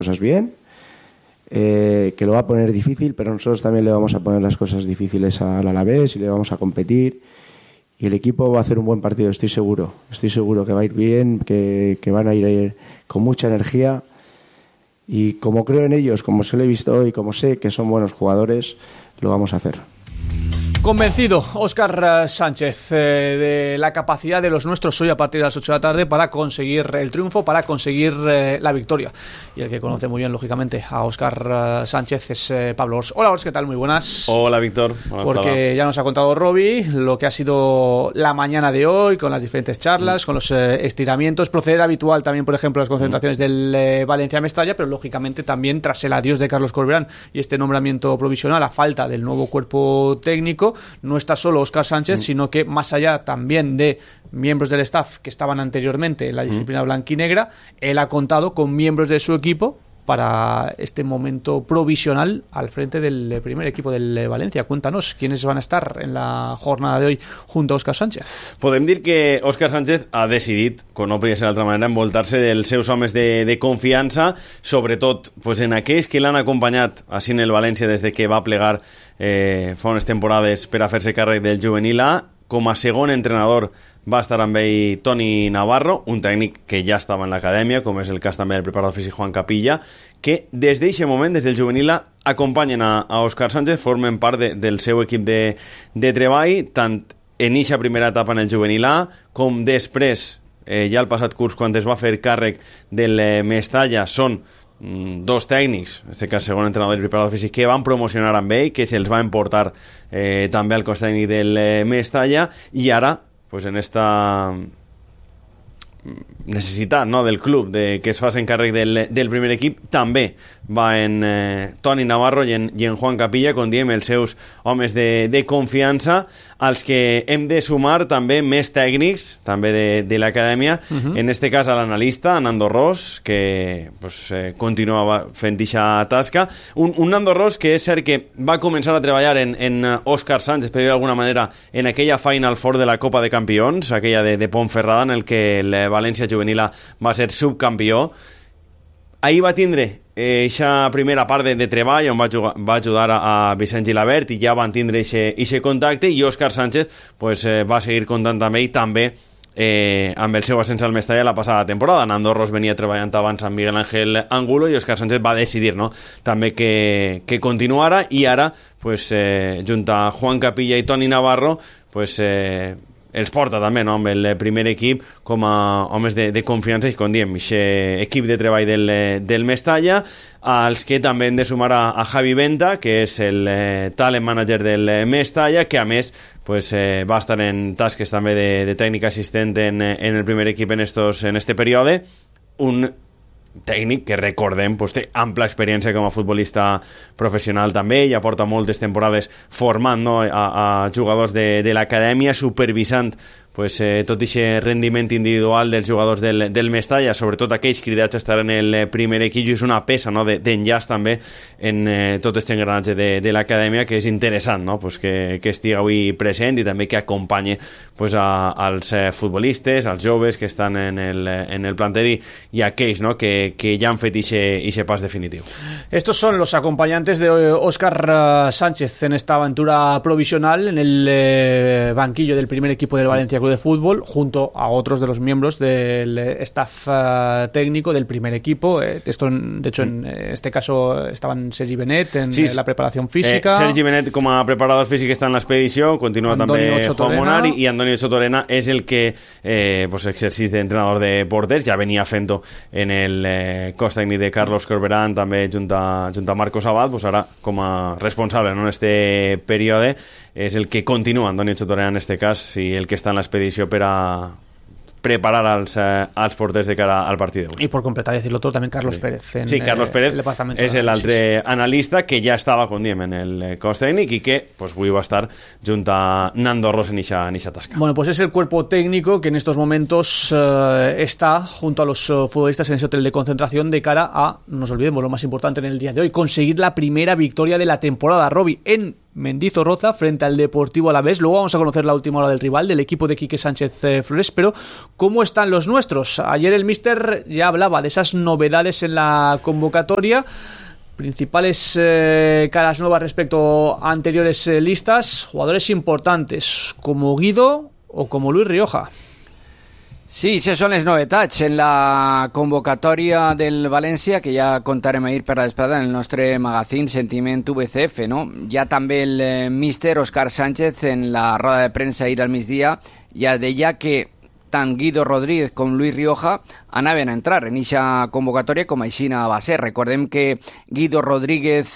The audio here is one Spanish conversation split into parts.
cosas bien, que lo va a poner difícil, pero nosotros también le vamos a poner las cosas difíciles al Alavés y le vamos a competir. Y el equipo va a hacer un buen partido, estoy seguro que va a ir bien, que van a ir con mucha energía. Y como creo en ellos, como se lo he visto hoy, como sé que son buenos jugadores, lo vamos a hacer. Convencido Óscar Sánchez de la capacidad de los nuestros hoy a partir de las 8 de la tarde para conseguir el triunfo, para conseguir la victoria. Y el que conoce muy bien, lógicamente, a Óscar Sánchez es Pablo Ors. Hola Ors, ¿qué tal? Muy buenas. Hola Víctor. Hola, porque ya nos ha contado Robbie lo que ha sido la mañana de hoy, con las diferentes charlas, con los estiramientos, proceder habitual también, por ejemplo, las concentraciones del Valencia-Mestalla, pero lógicamente también tras el adiós de Carlos Corberán y este nombramiento provisional, a falta del nuevo cuerpo técnico, no está solo Óscar Sánchez, sino que más allá también de miembros del staff que estaban anteriormente en la disciplina blanquinegra, él ha contado con miembros de su equipo para este momento provisional al frente del primer equipo del Valencia. Cuéntanos, ¿quiénes van a estar en la jornada de hoy junto a Óscar Sánchez? Podem dir que Óscar Sánchez ha decidit, com no podia ser d'altra manera, envoltar-se dels seus homes de confiança, sobretot pues, en aquells que l'han acompanyat així en el València des de que va plegar fa unes temporades per a fer-se càrrec del juvenil A. Com a segon entrenador va estar amb ell Toni Navarro, un tècnic que ja estava en l'acadèmia, com és el cas també del preparador físic Juan Capilla, que des d'aquest moment, des del juvenil A, acompanyen a Óscar Sánchez, formen part del seu equip de treball, tant en eixa primera etapa en el juvenil A, com després, ja el passat curs, quan es va fer càrrec del Mestalla, són dos tècnics, en aquest cas segon entrenador i preparador físic, que van promocionar amb ell, que se'ls va emportar també al cos tècnic del Mestalla, i ara, pues en esta necessitat, no, del club de que es facin càrrec del primer equip, també va en Toni Navarro i en Juan Capilla, com diem, els seus homes de confiança, als que hem de sumar també més tècnics, també de l'acadèmia, en este cas a l'analista, Nando Ros, que pues, continuava fent eixa tasca. Un Nando Ros que és cert que va començar a treballar en Óscar Sánchez, per dir d'alguna manera, en aquella Final Four de la Copa de Campions, aquella de Ponferrada, en el que el València Juvenil va ser subcampió. Ahir va tindre aquesta primera part de treball on va ajudar a Vicent Gilabert i ja van tindre aquest contacte, i Óscar Sánchez pues, va seguir comptant amb ell també amb el seu ascens al Mestalla la passada temporada. Nando Ros venia treballant abans amb Miguel Ángel Angulo i Óscar Sánchez va decidir, no, també que continuara, i ara pues, junt a Juan Capilla i Toni Navarro pues, els porta també, no, amb el primer equip com a homes de confiança, i com diem, aquest equip de treball del Mestalla, als que també hem de sumar a Javi Venta, que és el talent manager del Mestalla, que a més pues, va estar en tasques també de tècnic assistent en el primer equip en este període. Un tècnic que, recordem, pues, té ampla experiència com a futbolista professional també, ja porta moltes temporades formant, no, a jugadors de l'acadèmia, supervisant pues, tot aquest rendiment individual dels jugadors del Mestalla, sobretot aquells cridats a estar en el primer equip, i és una peça, no, d'enllaç també en tot aquest engranatge de l'acadèmia, que és interessant, no, pues, que estigui avui present i també que acompanyi pues, als futbolistes, als joves que estan en el planter i aquells, no, que ya han fet ese pas definitivo. Estos son los acompañantes de Óscar Sánchez en esta aventura provisional en el banquillo del primer equipo del Valencia Club de Fútbol, junto a otros de los miembros del staff técnico del primer equipo. Esto, de hecho, en este caso estaban Sergi Benet en la preparación física. Sergi Benet, com a preparador físic, està en l'expedició, continua també Juan Monari, i Antonio Chotorena és el que pues, exercís d'entrenador de porters, ja venia fent-ho en el cos tècnic de Carlos Corberán, també junt a Marcos Abad, pues ara com a responsable, no, en este període, és el que continua Antonio Chotorena en este cas, i el que està en l'expedició per a preparar als porters de cara al partit d'avui. I per completar i dir-lo tot, també Carlos Pérez. Sí, Carlos Pérez és l'altre analista que ja estava, com diem, en el cos tècnic i que pues, avui va estar junt a Nando Ros en eixa tasca. Bueno, pues es el cuerpo técnico que en estos momentos está junto a los futbolistas en ese hotel de concentración de cara a, no nos olvidemos, lo más importante en el día de hoy, conseguir la primera victoria de la temporada, Robbie, en Mendizorroza frente al Deportivo Alavés. Luego vamos a conocer la última hora del rival, del equipo de Quique Sánchez Flores, pero ¿cómo están los nuestros? Ayer el míster ya hablaba de esas novedades en la convocatoria, principales caras nuevas respecto a anteriores listas, jugadores importantes como Guido o como Luis Rioja. Sí, això són les novetats en la convocatòria del València, que ja contarem ahir per la vesprada en el nostre magazín Sentiment VCF, no? Ja també el míster Òscar Sánchez en la roda de premsa ahir al migdia ja deia que tant Guido Rodríguez com Luis Rioja anaven a entrar en aquesta convocatòria, com així va ser. Recordem que Guido Rodríguez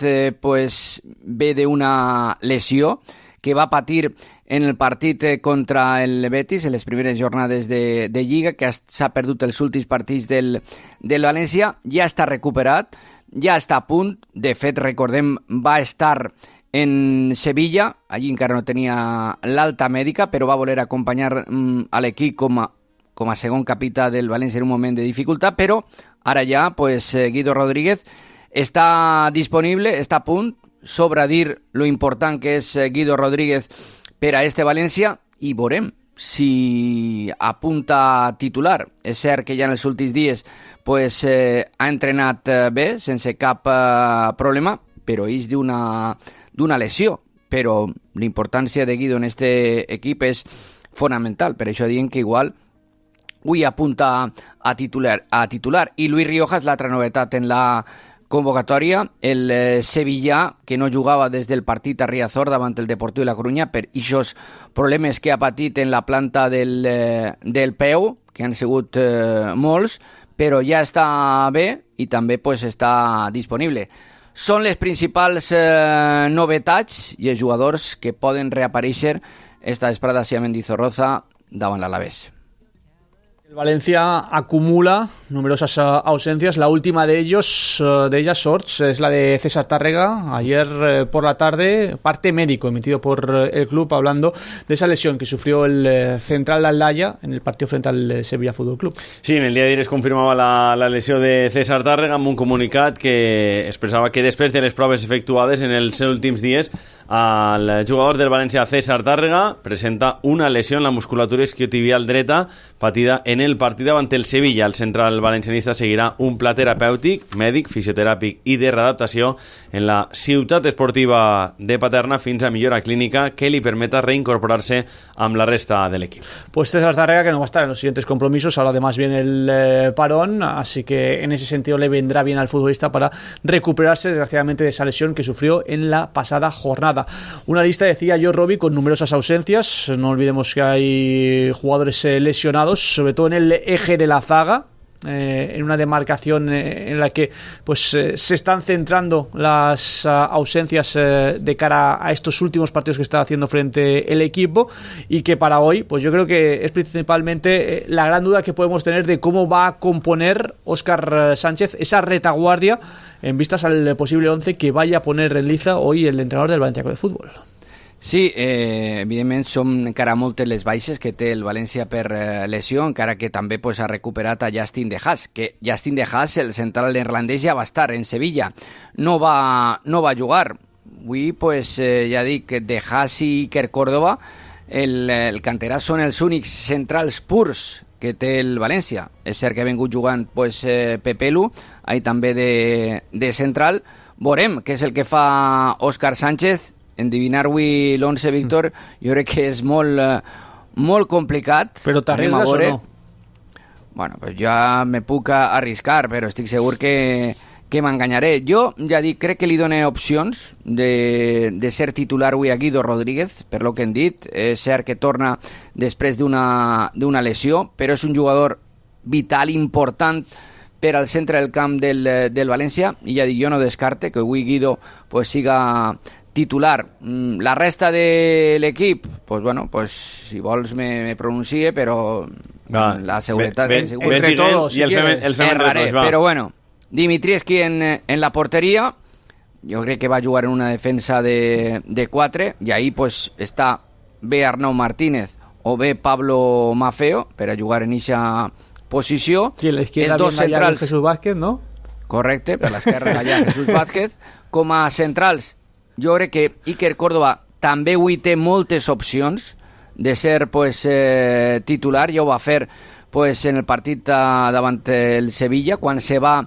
ve d'una lesió que va patir en el partit contra el Betis, en les primeres jornades de Lliga, que s'ha perdut els últims partits del València, ja està recuperat, ja està a punt. De fet, recordem, va estar en Sevilla, allí encara no tenia l'alta mèdica, però va voler acompanyar a l'equip com a segon capità del València en un moment de dificultat, però ara ja Guido Rodríguez està disponible, està a punt. Sobra dir lo important que és Guido Rodríguez per a este València i veurem si apunta titular. És cert que ja en els últims dies ha entrenat bé, sense cap problema, però és d'una lesió. Però l'importància de Guido en este equip és fonamental. Per això diem que igual avui apunta a titular. I Luis Rioja és l'altra novetat en la convocatòria, el Sevilla, que no jugava des del partit a Riazor davant el Deportiu de la Corunya per aquests problemes que ha patit en la planta del peu, que han sigut molts, però ja està bé i també està disponible. Són les principals novetats i els jugadors que poden reaparèixer esta vesprada a Mendizorroza davant l'Alavés. El Valencia acumula numerosas ausencias. La última de ellas, Sorts, es la de César Tárrega. Ayer por la tarde, parte médico emitido por el club hablando de esa lesión que sufrió el central de Aldaya en el partido frente al Sevilla Fútbol Club. Sí, en el dia d'ahir es confirmava la lesió de César Tárrega amb un comunicat que expressava que després de les proves efectuades en els últims dies el jugador del València César Tárrega presenta una lesió en la musculatura isquiotibial dreta patida en el partit davant el Sevilla. El central valencianista seguirà un pla terapèutic, mèdic, fisioteràpic i de readaptació en la ciutat esportiva de Paterna fins a millora clínica que li permeta reincorporar-se amb la resta de l'equip. Pues César Tárrega, que no va a estar en los siguientes compromisos, ahora además viene el parón, así que en ese sentido le vendrá bien al futbolista para recuperarse desgraciadamente de esa lesión que sufrió en la pasada jornada. Una lista, decía yo, Robbie, con numerosas ausencias. No olvidemos que hay jugadores lesionados, sobre todo en el eje de la zaga, en una demarcación en la que se están centrando las ausencias de cara a estos últimos partidos que está haciendo frente el equipo, y que para hoy yo creo que es principalmente la gran duda que podemos tener de cómo va a componer Òscar Sánchez esa retaguardia en vistas al posible 11 que vaya a poner en liza hoy el entrenador del Valencia Club de Fútbol. Sí, evidentment són encara moltes les baixes que té el València per lesió, encara que també ha recuperat a Justin De Haas, que Justin De Haas, el central neerlandès, ja va estar en Sevilla, no va jugar. Avui ja dic que De Haas i Iker Córdoba, el canterà, són els únics centrals purs que té el València. És cert que ha vingut jugant Pepelu, ahí també de central. Veurem què és el que fa Òscar Sánchez. Endivinar avui l'11, Víctor, jo crec que és molt complicat. Però t'arrisques o no? Bueno, pues ja me puc arriscar, però estic segur que m'enganyaré. Jo ja dic, crec que li dono opcions de ser titular avui a Guido Rodríguez, per lo que hem dit. És cert que torna després d'una lesió, però és un jugador vital, important per al centre del camp del València, i ja dic, jo no descarte que avui Guido siga titular. La resta de l'equip, si vols me pronuncie, però la seguretat entre todos, si el erraré, però bueno, Dimitrievski en la porteria. Jo crec que va jugar en una defensa de 4, i ahí està bé Arnau Martínez o bé Pablo Maffeo per a jugar en eixa posició. I a l'esquerra dos centrals, Jesús Vázquez, no? Correcte, per l'esquerra allà Jesús Vázquez. Com a centrals, jo crec que Iker Córdoba també avui té moltes opcions de ser pues, titular. Ja ho va fer pues, en el partit davant el Sevilla, quan se va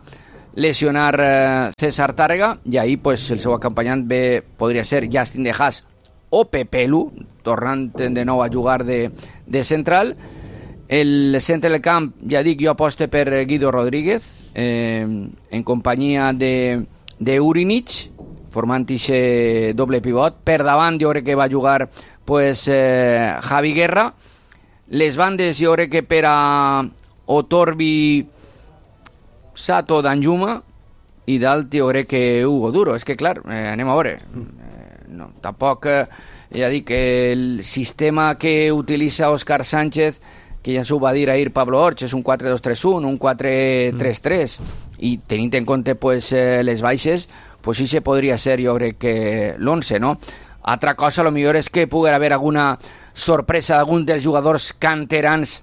lesionar César Tàrrega, i ahir pues, el seu acompanyant podria ser Justin De Haas o Pepe Lu, tornant de nou a jugar de central. El centre del camp, ja dic, jo aposto per Guido Rodríguez, en companyia de Urinic, formant aquest doble pivot. Per davant jo crec que va jugar pues, Javi Guerra. Les bandes jo crec que per a Otorbi, Sato, Danjuma, i dalt jo crec que Hugo Duro. És que clar, anem a veure, no, tampoc ja dic, el sistema que utilitza Òscar Sánchez, que ja s'ho va dir ahir Pablo Orch, és un 4-2-3-1, un 4-3-3, i tenint en compte pues, les baixes, pues sí se podria ser, jo crec que l'11, no? Altra cosa, a lo millor és que pugui haver alguna sorpresa d'algun dels jugadors canterans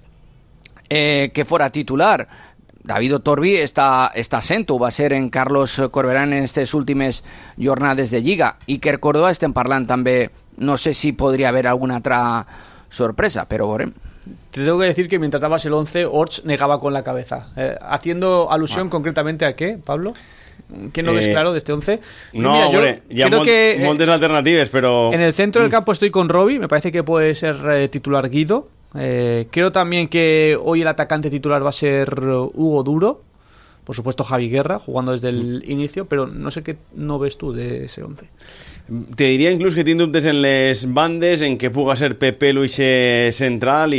que fora titular. David Otorbi està sent-ho, va ser en Carlos Corberán en aquestes últimes jornades de Lliga. Iker Córdoba estem parlant també, no sé si podria haver alguna altra sorpresa, però veurem. Te tengo que decir que mientras dabas el 11, Orch negaba con la cabeza. Haciendo alusión concretamente a qué, Pablo? ¿Qué no ves claro de este 11? No, mira, hombre, ya moltes alternatives, pero... En el centro del campo estoy con Robbie, me parece que puede ser titular Guido. Creo también que hoy el atacante titular va a ser Hugo Duro. Por supuesto Javi Guerra, jugando desde el inicio, pero no sé qué no ves tú de ese 11. Te diria inclús que tinc dubtes en les bandes, en que puga ser Pepe Luis central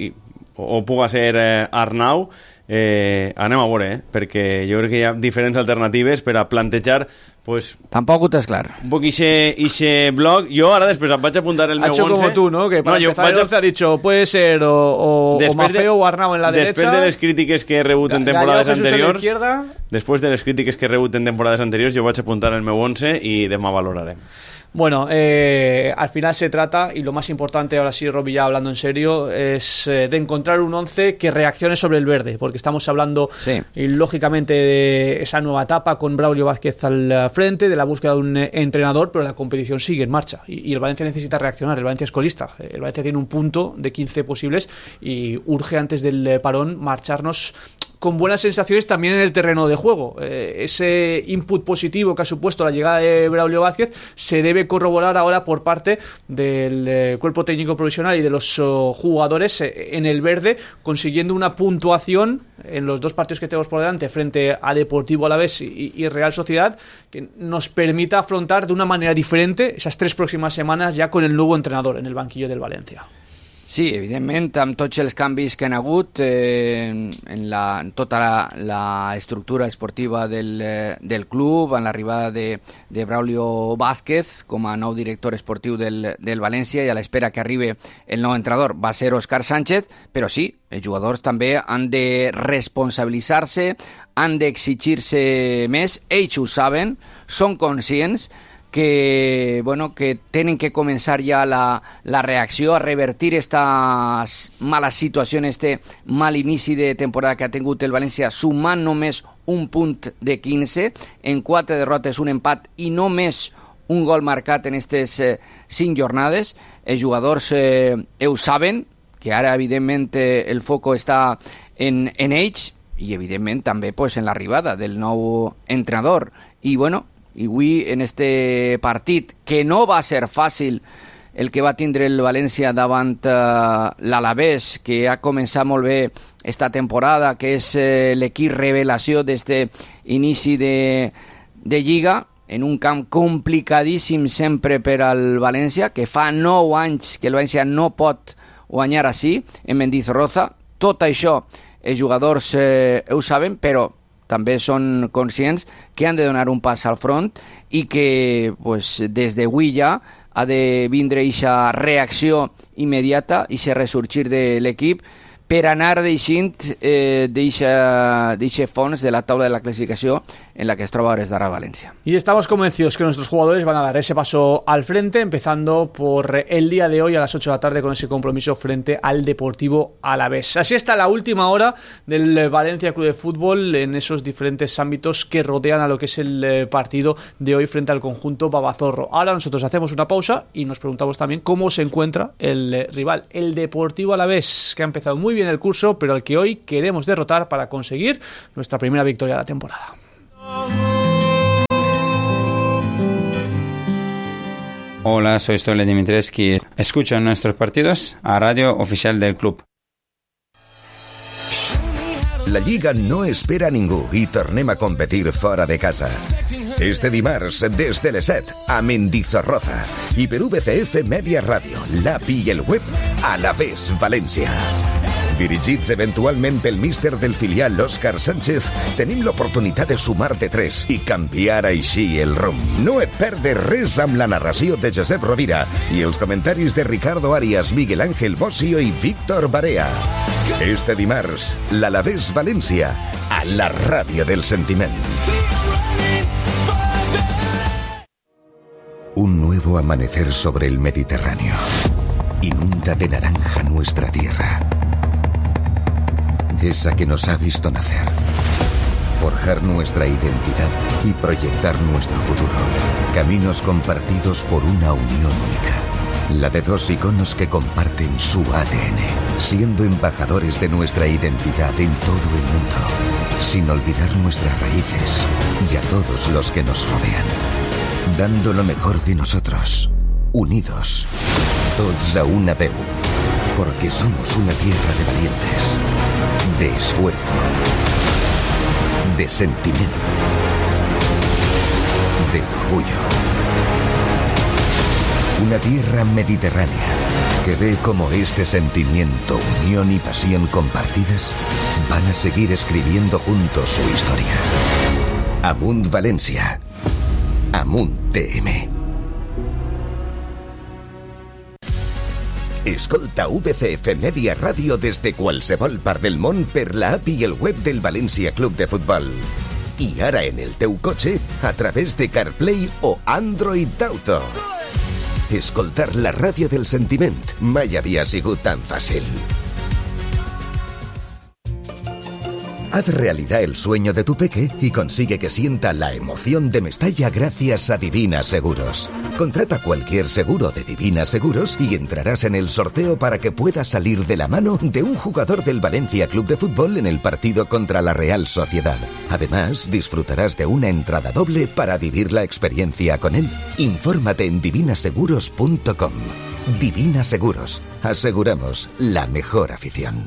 o puga ser Arnau. Anem a veure, perquè jo crec que hi ha diferents alternatives per a plantejar pues, tampoc ho tens clar. Un poc ixe bloc. Jo ara després em vaig apuntar el meu 11. Ha hecho como tú, ¿no? Que para empezar el 11 ha dicho puede ser o Mafeo o Arnau en la derecha. Després de les crítiques que he rebut en temporades anteriors, després de les crítiques que he rebut en temporades anteriors, jo vaig apuntar el meu 11 i demà valorarem. Bueno, al final se trata, y lo más importante, ahora sí, Robbie, ya hablando en serio, es de encontrar un 11 que reaccione sobre el verde, porque estamos hablando, y lógicamente, de esa nueva etapa con Braulio Vázquez al frente, de la búsqueda de un entrenador, pero la competición sigue en marcha, y el Valencia necesita reaccionar. El Valencia es colista, el Valencia tiene un punto de 15 posibles, y urge antes del parón marcharnos con buenas sensaciones también en el terreno de juego. Ese input positivo que ha supuesto la llegada de Braulio Vázquez se debe corroborar ahora por parte del cuerpo técnico provisional y de los jugadores en el verde, consiguiendo una puntuación en los dos partidos que tenemos por delante frente a Deportivo Alavés y Real Sociedad que nos permita afrontar de una manera diferente esas 3 próximas semanas ya con el nuevo entrenador en el banquillo del Valencia. Sí, evidentment, amb tots els canvis que han hagut en tota la estructura esportiva del club, en l'arribada de Braulio Vázquez com a nou director esportiu del València i a l'espera que arribi el nou entrenador va ser Òscar Sánchez, però sí, els jugadors també han de responsabilitzar-se, han d'exigir-se més, ells ho saben, són conscients que, bueno, que tenen que començar ja la reacció a revertir esta mala situació, este mal inici de temporada que ha tingut el València, sumant només un punt de 15, en 4 derrotes, un empat i només un gol marcat en aquestes 5 jornades. Els jugadors ho saben, que ara evidentment el foco està en ells i evidentment també pues, en l'arribada del nou entrenador. I bueno, i avui en este partit que no va ser fàcil el que va tindre el València davant l'Alavés, que ha començat molt bé esta temporada, que és l'equip revelació d'este inici de Lliga, en un camp complicadíssim sempre per al València, que fa 9 anys que el València no pot guanyar així, en Mendizorroza. Tot això els jugadors ho saben, però també són conscients que han de donar un pas al front i que pues, des d'avui ja ha de vindre aquesta reacció immediata i aquest ressorgir de l'equip per anar deixant d'aquest fons de la taula de la classificació en la que es troba hores d'ara València. Y estamos convencidos que nuestros jugadores van a dar ese paso al frente, empezando por el día de hoy a las 8 de la tarde con ese compromiso frente al Deportivo Alavés. Así está la última hora del Valencia Club de Fútbol en esos diferentes ámbitos que rodean a lo que es el partido de hoy frente al conjunto Babazorro. Ahora nosotros hacemos una pausa y nos preguntamos también cómo se encuentra el rival, el Deportivo Alavés, que ha empezado muy bien el curso, pero al que hoy queremos derrotar para conseguir nuestra primera victoria de la temporada. Hola, soy Stole Dimitrescu. Escucho nuestros partidos a radio oficial del club. La Lliga no espera a ningú i tornem a competir fora de casa. Este dimarts, des de les 7, a Mendizorroza i per VCF Media Ràdio, l'API i el web, Alavés València. Dirigits eventualment pel míster del filial Òscar Sánchez, tenim l'oportunitat de sumar de 3 i canviar així el rumb. No et perdes res amb la narració de Josep Rovira i els comentaris de Ricardo Arias, Miguel Ángel Bossio i Víctor Barea. Este dimarts, l'Alavés València, a la ràdio del sentiment. Un nuevo amanecer sobre el Mediterráneo. Inunda de naranja nuestra tierra. Esa que nos ha visto nacer. Forjar nuestra identidad y proyectar nuestro futuro. Caminos compartidos por una unión única. La de dos iconos que comparten su ADN, siendo embajadores de nuestra identidad en todo el mundo, sin olvidar nuestras raíces y a todos los que nos rodean. Dando lo mejor de nosotros, unidos, tots a una veu, porque somos una tierra de valientes, de esfuerzo, de sentimiento, de orgullo. Una tierra mediterránea que ve como este sentimiento, unión y pasión compartidas van a seguir escribiendo juntos su historia. Amunt València. Amunt TM. Escolta VCF Media Ràdio des de qualsevol part del món per la app i el web del València Club de Futbol. I ara en el teu cotxe a través de CarPlay o Android Auto. Escoltar la ràdio del sentiment mai havia sigut tan fàcil. Haz realidad el sueño de tu peque y consigue que sienta la emoción de Mestalla gracias a Divina Seguros. Contrata cualquier seguro de Divina Seguros y entrarás en el sorteo para que puedas salir de la mano de un jugador del Valencia Club de Fútbol en el partido contra la Real Sociedad. Además, disfrutarás de una entrada doble para vivir la experiencia con él. Infórmate en divinaseguros.com. Divina Seguros. Aseguramos la mejor afición.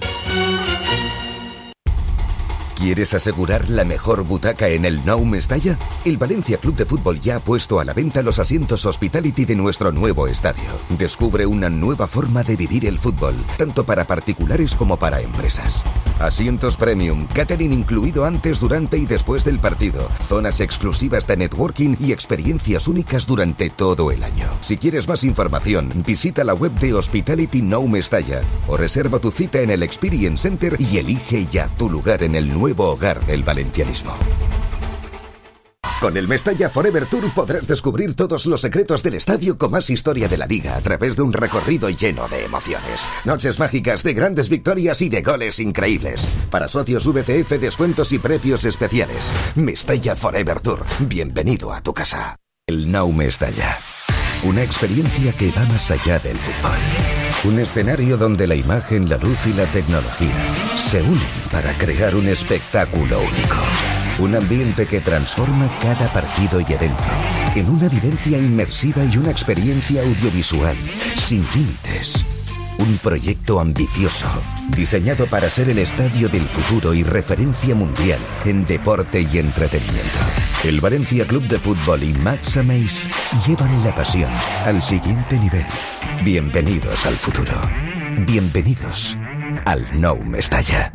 ¿Quieres asegurar la mejor butaca en el Nou Mestalla? El Valencia Club de Fútbol ya ha puesto a la venta los asientos Hospitality de nuestro nuevo estadio. Descubre una nueva forma de vivir el fútbol, tanto para particulares como para empresas. Asientos premium, catering incluido antes, durante y después del partido, zonas exclusivas de networking y experiencias únicas durante todo el año. Si quieres más información, visita la web de Hospitality Nou Mestalla o reserva tu cita en el Experience Center y elige ya tu lugar en el nuevo hogar del valencianismo. Con el Mestalla Forever Tour podrás descubrir todos los secretos del estadio con más historia de la liga a través de un recorrido lleno de emociones. Noches mágicas de grandes victorias y de goles increíbles. Para socios VCF, descuentos y precios especiales. Mestalla Forever Tour. Bienvenido a tu casa. El Nou Mestalla. Una experiencia que va más allá del fútbol. Un escenario donde la imagen, la luz y la tecnología se unen para crear un espectáculo único. Un ambiente que transforma cada partido y evento en una vivencia inmersiva y una experiencia audiovisual sin límites. Un proyecto ambicioso, diseñado para ser el estadio del futuro y referencia mundial en deporte y entretenimiento. El Valencia Club de Fútbol y Max Ameis llevan la pasión al siguiente nivel. Bienvenidos al futuro. Bienvenidos al Nou Mestalla.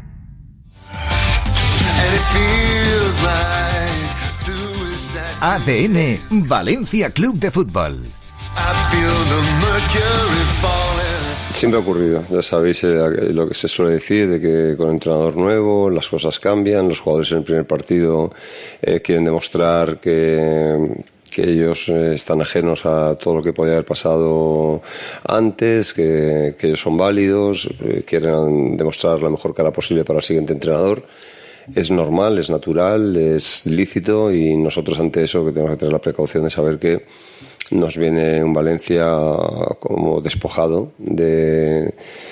ADN Valencia Club de Fútbol. Siempre ha ocurrido, ya sabéis lo que se suele decir, de que con entrenador nuevo las cosas cambian, los jugadores en el primer partido quieren demostrar que ellos están ajenos a todo lo que podía haber pasado antes, que ellos son válidos, quieren demostrar la mejor cara posible para el siguiente entrenador. Es normal, es natural, es lícito, y nosotros ante eso que tenemos que tener la precaución de saber que nos viene un Valencia como despojado de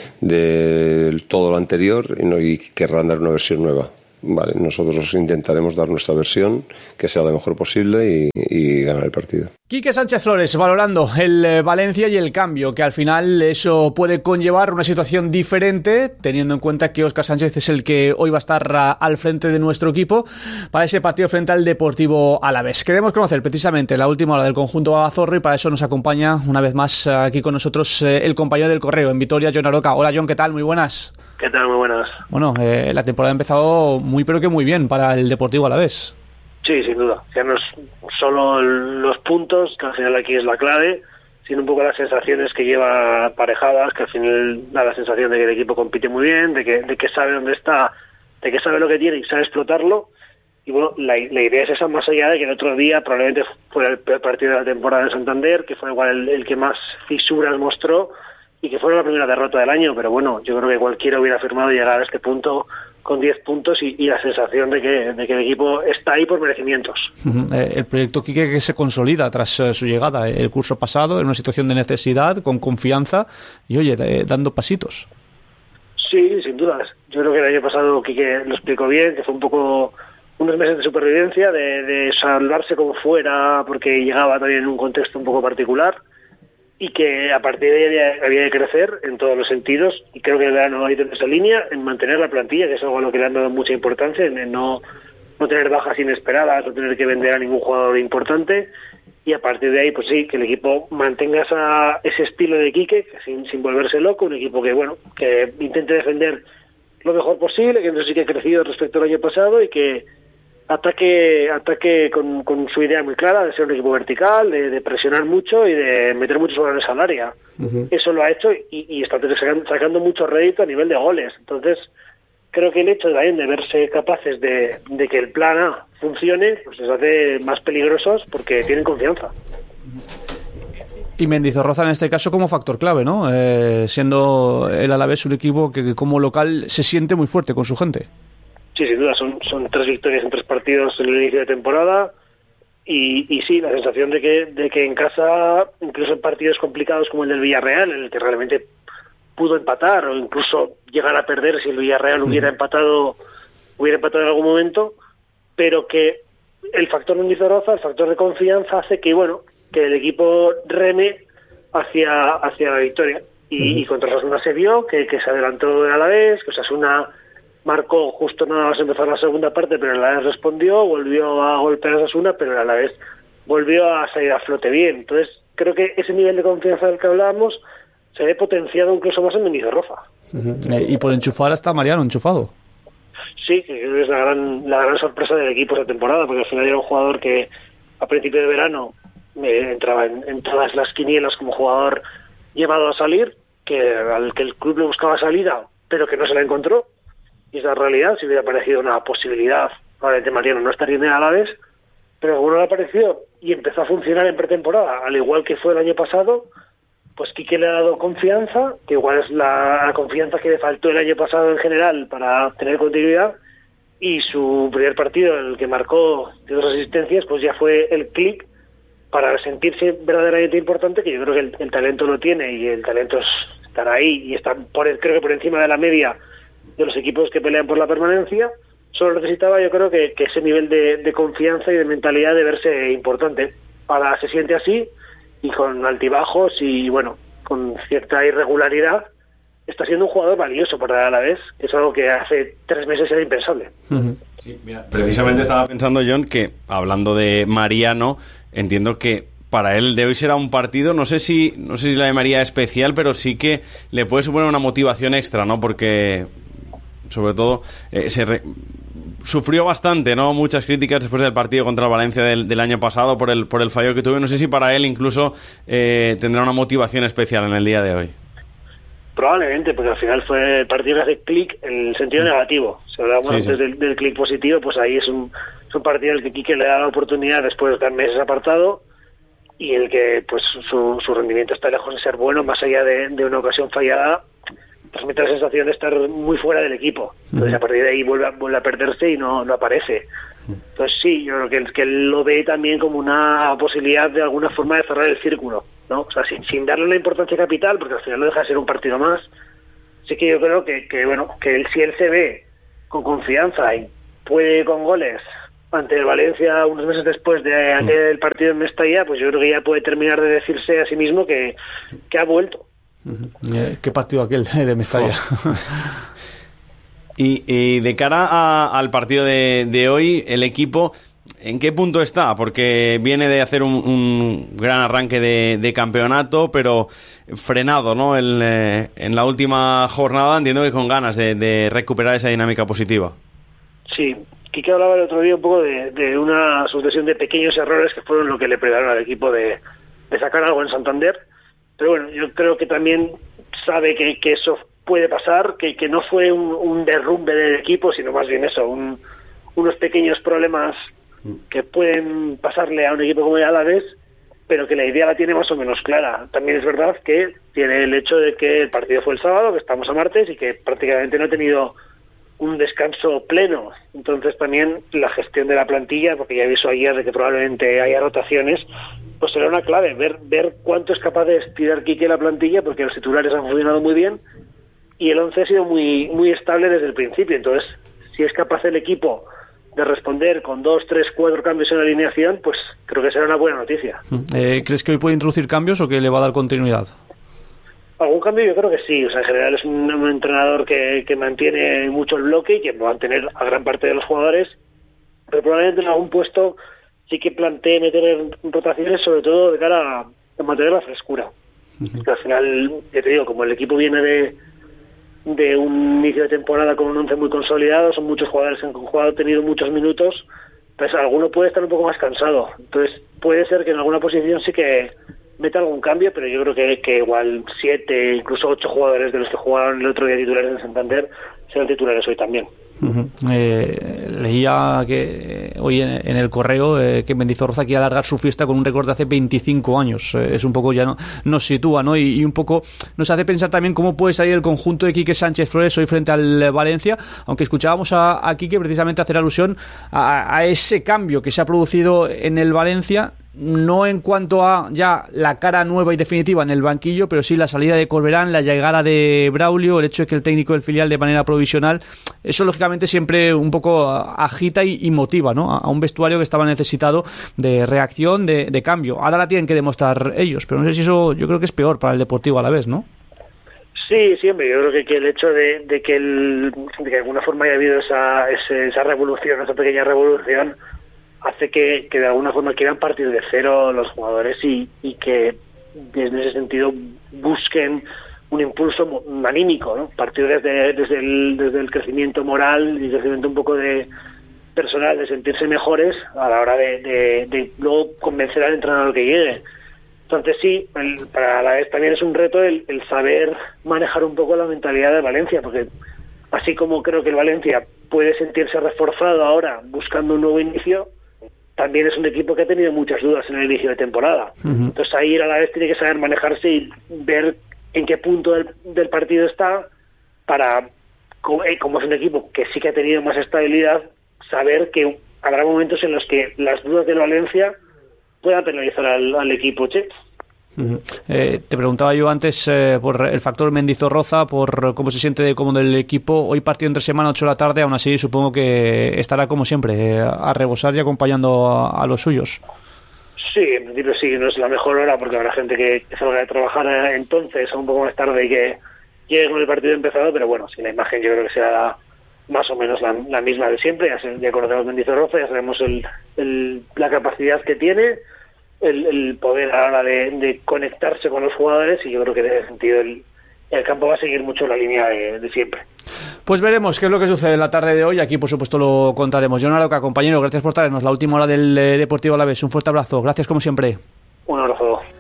todo lo anterior y querrán dar una versión nueva. Vale, nosotros intentaremos dar nuestra versión, que sea la mejor posible, y ganar el partido. Quique Sánchez Flores valorando el Valencia y el cambio, que al final eso puede conllevar una situación diferente, teniendo en cuenta que Óscar Sánchez es el que hoy va a estar al frente de nuestro equipo para ese partido frente al Deportivo Alavés. Queremos conocer precisamente la última hora del conjunto Babazorro, y para eso nos acompaña una vez más aquí con nosotros el compañero del Correo en Vitoria, Jon Aroca. Hola Jon, ¿qué tal? Muy buenas. ¿Qué tal? Muy buenas. Bueno, la temporada ha empezado muy pero que muy bien para el Deportivo Alavés. Sí, sin duda. Ya no es solo los puntos, que al final aquí es la clave, sino un poco las sensaciones que lleva aparejadas, que al final da la sensación de que el equipo compite muy bien, de que sabe dónde está, de que sabe lo que tiene y sabe explotarlo. Y bueno, la idea es esa, más allá de que el otro día probablemente fuera el peor partido de la temporada en Santander, que fue igual el que más fisuras mostró y que fue la primera derrota del año. Pero bueno, yo creo que cualquiera hubiera firmado llegar a este punto con 10 puntos y la sensación de que el equipo está ahí por merecimientos. El proyecto Quique que se consolida tras su llegada el curso pasado en una situación de necesidad, con confianza y, oye, dando pasitos. Sí, sin dudas. Yo creo que el año pasado Quique lo explicó bien, que fue un poco unos meses de supervivencia, de salvarse como fuera, porque llegaba también en un contexto un poco particular, y que a partir de ahí había de crecer en todos los sentidos, y creo que el verano ha ido en esa línea, en mantener la plantilla, que es algo a lo que le han dado mucha importancia, en no tener bajas inesperadas, no tener que vender a ningún jugador importante, y a partir de ahí, pues sí, que el equipo mantenga ese estilo de Quique, sin volverse loco, un equipo que, bueno, que intente defender lo mejor posible, que no sí que ha crecido respecto al año pasado, y que ataque con su idea muy clara de ser un equipo vertical, de presionar mucho y de meter muchos balones al área. Eso lo ha hecho y está sacando mucho rédito a nivel de goles. Entonces, creo que el hecho también de verse capaces de que el plan A funcione, pues les hace más peligrosos porque tienen confianza. Y Mendizorroza en este caso como factor clave, ¿no? Siendo el Alavés un equipo que como local se siente muy fuerte con su gente. Sí, sin duda, son 3 victorias en 3 partidos en el inicio de temporada y sí, la sensación de que en casa, incluso en partidos complicados como el del Villarreal, en el que realmente pudo empatar o incluso llegar a perder si el Villarreal hubiera empatado en algún momento, pero que el factor Mendizorroza, el factor de confianza, hace que que el equipo reme hacia la victoria. Y contra Osasuna se vio que se adelantó en Alavés, que Osasuna marcó justo nada más empezar la segunda parte, pero el Alavés respondió, volvió a golpear a Osasuna, pero el Alavés volvió a salir a flote bien. Entonces, creo que ese nivel de confianza del que hablábamos se ve potenciado incluso más en Mendizorroza. Y por enchufar está Mariano enchufado. Sí, que creo que es la gran sorpresa del equipo esta temporada, porque al final era un jugador que a principio de verano entraba en todas las quinielas como jugador llevado a salir, al que el club le buscaba salida, pero que no se la encontró. Y es la realidad. Si hubiera aparecido una posibilidad, probablemente Mariano no estaría en el Alavés, pero como no le apareció y empezó a funcionar en pretemporada, al igual que fue el año pasado, pues Quique le ha dado confianza, que igual es la confianza que le faltó el año pasado en general para tener continuidad, y su primer partido, en el que marcó 2 asistencias, pues ya fue el clic para sentirse verdaderamente importante, que yo creo que el talento lo tiene y el talento estará ahí y está creo que por encima de la media de los equipos que pelean por la permanencia. Solo necesitaba, yo creo que ese nivel de confianza y de mentalidad de verse importante. Ahora se siente así, y con altibajos y con cierta irregularidad, está siendo un jugador valioso para el Alavés, que es algo que hace 3 meses era impensable. Sí, mira, precisamente estaba pensando, Jon, que hablando de Mariano, entiendo que para él de hoy será un partido, no sé si la llamaría especial, pero sí que le puede suponer una motivación extra, ¿no? Porque sobre todo sufrió bastante, ¿no? Muchas críticas después del partido contra el Valencia del año pasado por el fallo que tuvo. No sé si para él incluso tendrá una motivación especial en el día de hoy. Probablemente, porque al final fue el partido que hace clic en el sentido negativo. Si hablábamos antes del clic positivo, pues ahí es un partido en el que Quique le da la oportunidad después de estar meses apartado, y el que pues su rendimiento está lejos de ser bueno, más allá de una ocasión fallada, transmite la sensación de estar muy fuera del equipo. Entonces a partir de ahí vuelve a perderse y no aparece. Entonces sí, yo creo que él lo ve también como una posibilidad de alguna forma de cerrar el círculo, ¿no? O sea, sin darle una importancia capital, porque al final no deja de ser un partido más. Sí que yo creo que si él se ve con confianza y puede con goles ante el Valencia unos meses después de aquel partido en Mestalla, pues yo creo que ya puede terminar de decirse a sí mismo que ha vuelto. ¿Qué partido aquel de Mestalla? Y de cara al partido de hoy, el equipo, ¿en qué punto está? Porque viene de hacer un gran arranque de campeonato, pero frenado, ¿no? En la última jornada, entiendo que con ganas de recuperar esa dinámica positiva. Sí, Quique hablaba el otro día un poco de una sucesión de pequeños errores que fueron lo que le privaron al equipo de sacar algo en Santander. Pero bueno, yo creo que también sabe que eso puede pasar, que no fue un derrumbe del equipo, sino más bien eso, unos pequeños problemas que pueden pasarle a un equipo como el Alavés, pero que la idea la tiene más o menos clara. También es verdad que tiene el hecho de que el partido fue el sábado, que estamos a martes, y que prácticamente no ha tenido un descanso pleno. Entonces también la gestión de la plantilla, porque ya avisó ayer de que probablemente haya rotaciones, pues será una clave, ver cuánto es capaz de estirar Quique la plantilla, porque los titulares han funcionado muy bien y el 11 ha sido muy, muy estable desde el principio. Entonces, si es capaz el equipo de responder con 2, 3, 4 cambios en la alineación, pues creo que será una buena noticia. ¿Crees que hoy puede introducir cambios o que le va a dar continuidad? Algún cambio yo creo que sí. O sea, en general es un entrenador que mantiene mucho el bloque y que va a mantener a gran parte de los jugadores, pero probablemente en algún puesto sí que plantee meter rotaciones, sobre todo de cara a mantener la frescura. Que al final, ya te digo, como el equipo viene de un inicio de temporada con un 11 muy consolidado, son muchos jugadores que han jugado, han tenido muchos minutos, pues alguno puede estar un poco más cansado. Entonces puede ser que en alguna posición sí que meta algún cambio, pero yo creo que igual 7, incluso 8 jugadores de los que jugaron el otro día titulares en Santander serán titulares hoy también. Leía que hoy en el correo que Mendizorroza quiere alargar su fiesta con un récord de hace 25 años. Es un poco, ya nos sitúa, ¿no? Y un poco nos hace pensar también cómo puede salir el conjunto de Quique Sánchez Flores hoy frente al Valencia, aunque escuchábamos a Quique precisamente hacer alusión a ese cambio que se ha producido en el Valencia, no en cuanto a ya la cara nueva y definitiva en el banquillo, pero sí la salida de Corberán, la llegada de Braulio, el hecho de que el técnico del filial de manera provisional, eso lógicamente siempre un poco agita y motiva, ¿no? A un vestuario que estaba necesitado de reacción, de cambio. Ahora la tienen que demostrar ellos, pero no sé si eso, yo creo que es peor para el Deportivo Alavés, ¿no? Sí, siempre. Yo creo que el hecho de que de alguna forma haya habido esa revolución, esa pequeña revolución, hace que de alguna forma quieran partir de cero los jugadores y que en ese sentido busquen un impulso anímico, ¿no? Partir desde el crecimiento moral y crecimiento un poco de personal, de sentirse mejores a la hora de luego convencer al entrenador que llegue. Entonces sí, para la vez también es un reto el saber manejar un poco la mentalidad de Valencia, porque así como creo que el Valencia puede sentirse reforzado ahora buscando un nuevo inicio, también es un equipo que ha tenido muchas dudas en el inicio de temporada. Entonces ahí a la vez tiene que saber manejarse y ver en qué punto del partido está para, como es un equipo que sí que ha tenido más estabilidad, saber que habrá momentos en los que las dudas del Valencia puedan penalizar al equipo che. Te preguntaba yo antes por el factor Mendizorroza, por cómo se siente de cómodo el equipo. Hoy partido entre semana, 8 de la tarde, aún así supongo que estará como siempre a rebosar y acompañando a los suyos. Sí, en principio sí, no es la mejor hora porque habrá gente que salga de trabajar entonces o un poco más tarde y que llegue con el partido empezado, pero bueno, si la imagen yo creo que será más o menos la misma de siempre. Ya conocemos Mendizorroza, ya sabemos la capacidad que tiene, el poder a la hora de conectarse con los jugadores, y yo creo que en ese sentido el campo va a seguir mucho la línea de siempre. Pues veremos qué es lo que sucede en la tarde de hoy. Aquí por supuesto lo contaremos. John Aroca, compañero, gracias por traernos la última hora del Deportivo Alavés. Un fuerte abrazo, gracias como siempre. Un abrazo.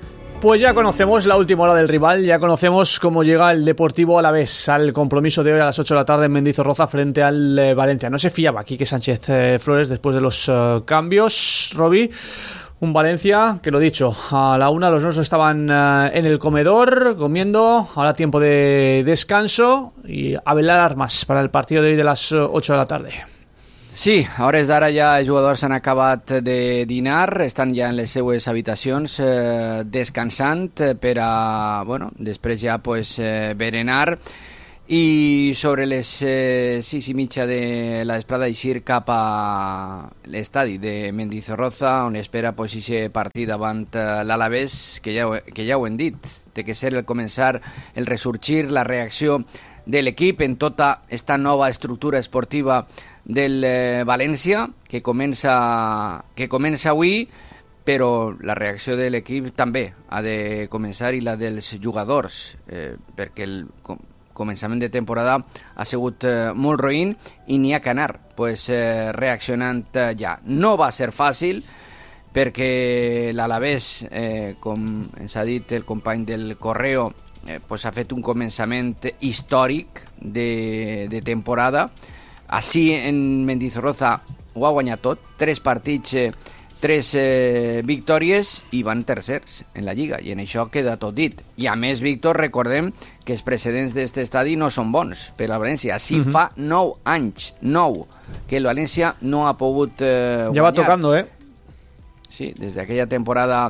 Pues ya conocemos la última hora del rival, ya conocemos cómo llega el Deportivo Alavés al compromiso de hoy a las 8 de la tarde en Mendizorroza frente al Valencia. No se fiaba Quique Sánchez Flores después de los cambios, Robi. Un Valencia, que lo dicho, a la 1 los nuestros estaban en el comedor comiendo, ahora tiempo de descanso y a velar armas para el partido de hoy de las 8 de la tarde. Sí, a hores d'ara ja els jugadors s'han acabat de dinar, estan ja en les seues habitacions descansant per a, bueno, després ja pues berenar i sobre les 6:30 de la vesprada eixir cap a l'estadi de Mendizorroza on espera pues ese partit davant l'Alavés que ja ho hem dit, té que ser el començar, el ressorgir, la reacció de l'equip en tota esta nova estructura esportiva del València que comença avui, però la reacció de l'equip també ha de començar i la dels jugadors perquè el començament de temporada ha sigut molt roïn i n'hi ha que anar pues, reaccionant ja. No va ser fàcil perquè l'Alavés, com ens ha dit el company del Correo, pues ha fet un començament històric de temporada. Així en Mendizorroza ho ha guanyat tot, 3 partits, 3 victòries i van tercers en la Lliga, i en això queda tot dit. I a més, Víctor, recordem que els precedents d'aquest estadi no són bons per al València. Així fa 9 anys, 9, que el València no ha pogut guanyar. Ja va tocando, Sí, des d'aquella temporada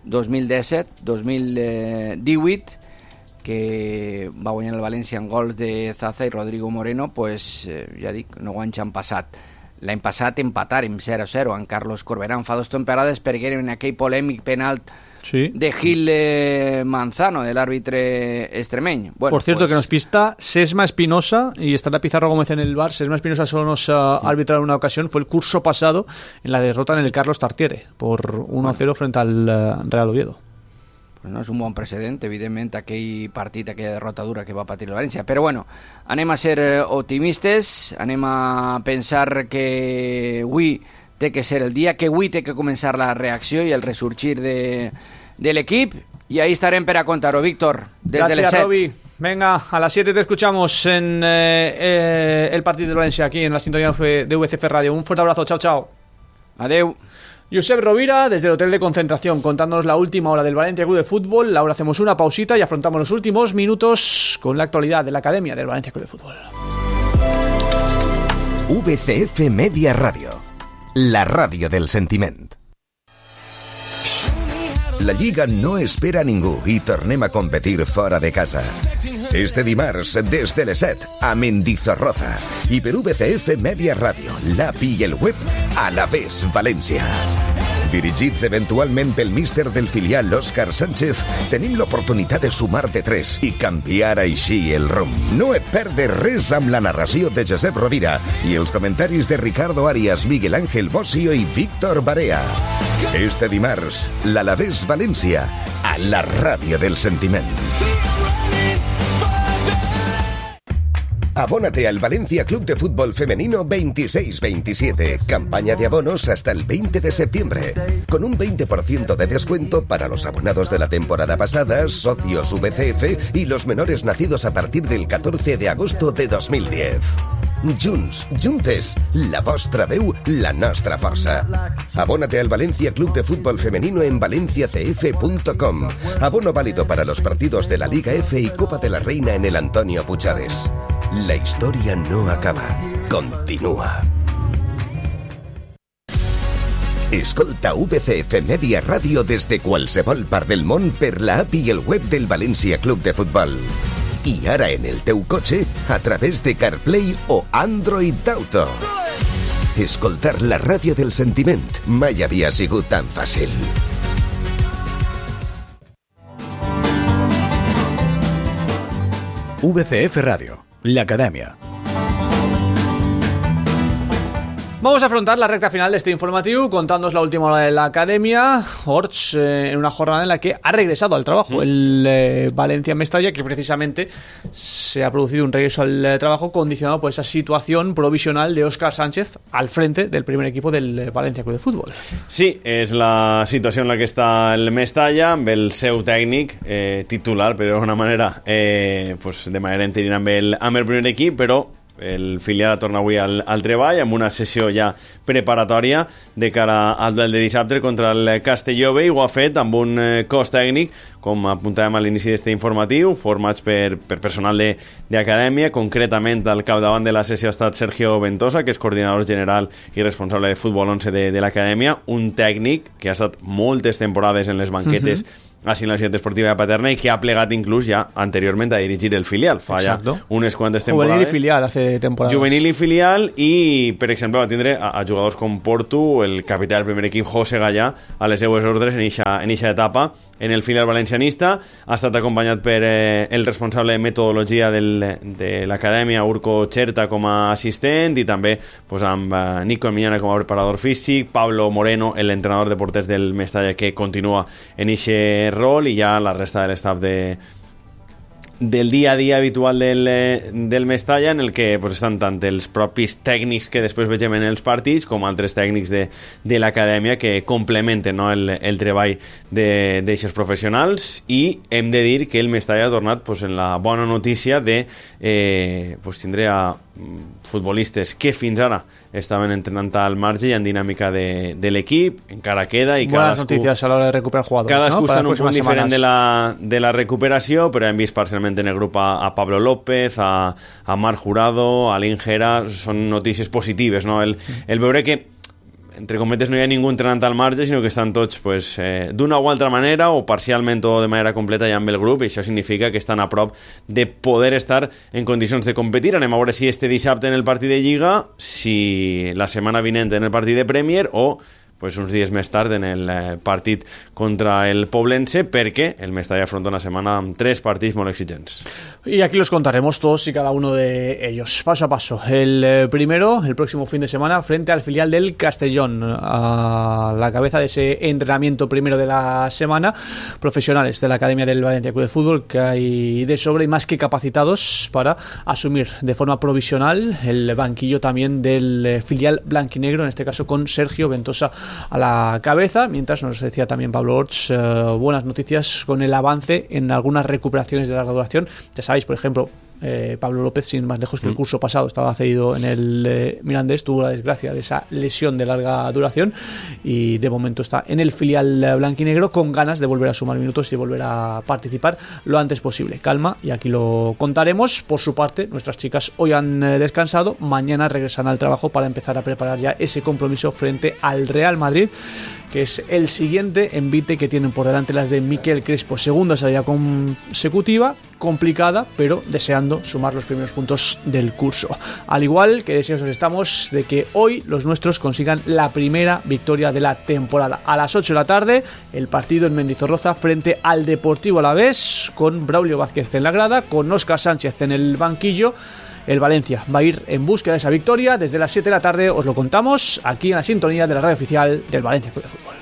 2017-2018, que va guanyar el València en gols de Zaza i Rodrigo Moreno, pues, ja dic, 9 anys han passat. L'any passat empatàrem 0-0 amb Carlos Corberán fa 2 temporades perquè era en aquell polèmic penalt de Gil Manzano, del árbitro extremeny. Bueno, por cierto, pues, que nos pista Sesma Espinosa, y estará Pizarro Gómez en el bar. Sesma Espinosa solo nos arbitró en una ocasión, fue el curso pasado en la derrota en el Carlos Tartiere por 1-0 frente al Real Oviedo. No és un bon precedent, evidentment, aquell partit, aquella derrota dura que va patir el València. Però bueno, anem a ser optimistes, anem a pensar que avui té que ser el dia, que avui té que començar la reacció i el ressorgir de l'equip, i ahí estarem per a contar-ho, Víctor, des de les 7. Robi. Venga, a las 7 te escuchamos en el partido del Valencia, aquí en la sintonía de VCF Radio. Un fuerte abrazo, chao, chao. Adeu. Josep Rovira, desde el hotel de concentración, contándonos la última hora del Valencia Club de Fútbol. Ahora hacemos una pausita y afrontamos los últimos minutos con la actualidad de la academia del Valencia Club de Fútbol. VCF Media Radio, la radio del sentiment. La Lliga no espera a ningú i tornem a competir fora de casa. Este dimarts, des de les 7, a Mendizorroza. I per VCF Media Radio, l'app i el web, Alavés València. Dirigits eventualment pel míster del filial Òscar Sánchez, tenim l'oportunitat de sumar de 3 i canviar així el rumb. No et perdes res amb la narració de Josep Rovira i els comentaris de Ricardo Arias, Miguel Ángel Bossio i Víctor Barea. Este dimarts, l'Alavés València, a la ràdio del sentiment. Abónate al Valencia Club de Fútbol Femenino 26-27. Campaña de abonos hasta el 20 de septiembre. Con un 20% de descuento para los abonados de la temporada pasada, socios VCF y los menores nacidos a partir del 14 de agosto de 2010. Junts, juntes, la vostra veu, la nostra força. Abónate al Valencia Club de Fútbol Femenino en valenciacf.com. Abono válido para los partidos de la Liga F y Copa de la Reina en el Antonio Puigades. La història no acaba, continua. Escolta VCF Media Ràdio des de qualsevol part del món per la app i el web del València Club de Futbol. I ara en el teu cotxe a través de CarPlay o Android Auto. Escoltar la ràdio del sentiment mai havia sigut tan fàcil. VCF Radio, la academia. Vamos a afrontar la recta final de este informativo contándoos la última hora de la academia. Orts, en una jornada en la que ha regresado al trabajo el Valencia Mestalla, que precisamente se ha producido un regreso al trabajo condicionado por esa situación provisional de Óscar Sánchez al frente del primer equipo del Valencia Club de Fútbol. Sí, és la situació en la que està el Mestalla, amb el seu tècnic titular, però d'una manera de manera interina amb el primer equip, però el filial torna avui al treball amb una sessió ja preparatòria de cara al duel de dissabte contra el Castelló B, i ho ha fet amb un cos tècnic, com apuntàvem a l'inici d'este informatiu, formats per personal d'acadèmia. Concretament al capdavant de la sessió ha estat Sergio Ventosa, que és coordinador general i responsable de futbol 11 de l'acadèmia, un tècnic que ha estat moltes temporades en les banquetes així en la ciutat esportiva de Paterna i que ha plegat inclús ja anteriorment a dirigir el filial fa ja unes quantes temporades. Juvenil i filial hace temporades. Juvenil i filial, i per exemple va tindre a jugadors com Portu, el capità del primer equip José Gallà, a les seues ordres en eixa etapa en el filial valencianista. Ha estat acompanyat per el responsable de metodologia de l'acadèmia, Urco Cherta, com a assistent, i també amb Nico Miñana com a preparador físic, Pablo Moreno, l'entrenador de porters del Mestalla, que continua en eixe rol, i ja la resta de l'estaf del dia a dia habitual del Mestalla, en el que estan tant els propis tècnics que després vegem en els partits com altres tècnics de l'acadèmia que complementen el treball d'aixos professionals. I hem de dir que el Mestalla ha tornat en la bona notícia de tindre a futbolistes que fins ara estaven entrenant al marge i en dinàmica de l'equip, encara queda, i buenas noticias a l'hora de recuperar jugadors, cadascú està en un punt diferent semanas de la recuperació, però hem vist parcialment en el grup a Pablo López, a Marc Jurado, a l'Ingera. Són notícies positives, no? El veure que entre cometes no hi ha ningú entrenant al marge, sinó que estan tots d'una o altra manera o parcialment o de manera completa ja amb el grup, i això significa que estan a prop de poder estar en condicions de competir. Anem a veure si este dissabte en el partit de Lliga, si la setmana vinent en el partit de Premier, o uns dies més tard en el partit contra el Poblense, perquè el Mestalla afronta una setmana amb 3 partits molt exigents. Y aquí los contaremos todos y cada uno de ellos, paso a paso. El primero, el próximo fin de semana, frente al filial del Castellón, a la cabeza de ese entrenamiento primero de la semana, profesionales de la Academia del Valencia Club de Fútbol, que hay de sobra y más que capacitados para asumir de forma provisional el banquillo también del filial blanquinegro, en este caso con Sergio Ventosa a la cabeza, mientras nos decía también Pablo Orts buenas noticias con el avance en algunas recuperaciones de larga duración. Ya sabéis, por ejemplo, Pablo López, sin más lejos, que el curso pasado estaba cedido en el Mirandés, tuvo la desgracia de esa lesión de larga duración y de momento está en el filial blanquinegro con ganas de volver a sumar minutos y volver a participar lo antes posible. Calma, y aquí lo contaremos. Por su parte, nuestras chicas hoy han descansado, mañana regresan al trabajo para empezar a preparar ya ese compromiso frente al Real Madrid, que es el siguiente envite que tienen por delante las de Miquel Crespo. Segunda salida consecutiva, complicada, pero deseando sumar los primeros puntos del curso. Al igual que deseosos estamos de que hoy los nuestros consigan la primera victoria de la temporada. A las 8 de la tarde, el partido en Mendizorroza frente al Deportivo Alavés, con Braulio Vázquez en la grada, con Óscar Sánchez en el banquillo. El Valencia va a ir en búsqueda de esa victoria. Desde las 7 de la tarde os lo contamos aquí en la sintonía de la radio oficial del Valencia Club de Fútbol.